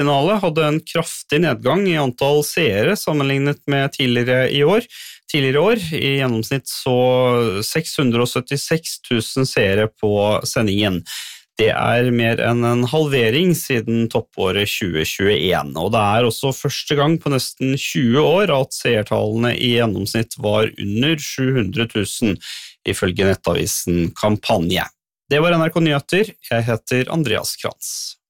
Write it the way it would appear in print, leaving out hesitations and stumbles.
finale hadde en kraftig nedgang i antall seere sammenlignet med tidligere år. I gjennomsnitt så 676 000 seere på sendingen. Det mer enn en halvering siden toppåret 2021, og det også første gang på nesten 20 år at seertallene i gjennomsnitt var under 700 000, ifølge nettavisen Kampanje. Det var NRK Nyheter, jeg heter Andreas Krantz.